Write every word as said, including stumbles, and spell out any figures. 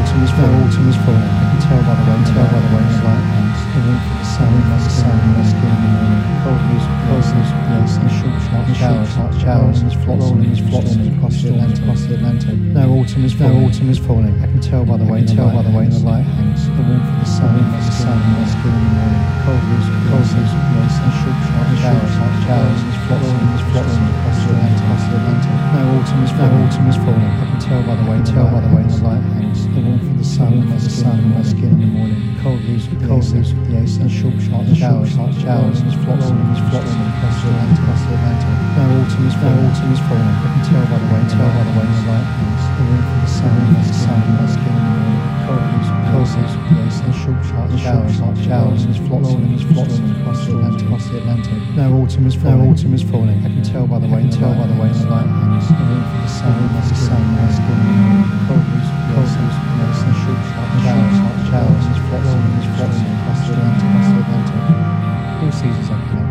autumn is falling. Autumn is falling. I can tell by the way, tell by the way the light hangs. The warmth of the sun, the sun in my skin in the morning. Cold breeze, cold breeze, yes, and short, short showers, short showers, and flotsam, and flotsam across the Atlantic, across the Atlantic. No autumn is falling. No autumn is falling. I can tell by the way, tell by the way the light hangs. The warmth of the sun, the sun in my skin in the morning. Cold breeze, cold breeze, yes, and short, short showers, short showers, and flotsam, and flotsam across the Atlantic, across the Atlantic. No autumn is falling. No autumn is falling. I can tell by the way, tell by the way the light hangs. The warmth of the sun, the sun in my skin in the morning. Cold breeze, cold breeze, yes, and short, short showers, short showers, and flotsam, and flotsam across the Atlantic, across the Atlantic. No autumn is falling. No autumn is falling. I can tell by the way, tell by the way the light hangs. The warmth of the sun, the sun in my skin in the morning. Cold breeze, cold breeze, yes, and short, short showers, short showers, and flotsam, and flotsam across the Atlantic, across the Atlantic. No autumn is falling. No autumn is falling. I can tell by the way, tell by the way the light hangs. The warmth of the sun, the sun in my skin in the morning. Cold breeze, cold breeze, yes, and short, short showers, short showers, and flotsam, and flotsam across the Atlantic, across the Atlantic. All seasons are connected.